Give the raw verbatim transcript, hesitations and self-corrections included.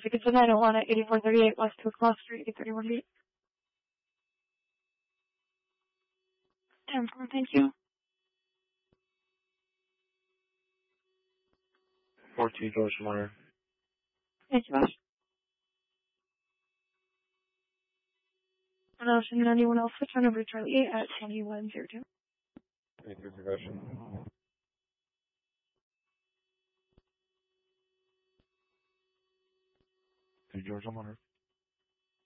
Tickets to nine oh one at eighty-four thirty-eight West two O'Clock Street, eight thirty-one B. ten four, thank you. fourteen George Meyer. Thank you, boss. And I'll send anyone else switch on over to Charlie eight at twenty-one oh two. Thank you, progression. Hey, George, I'm on her.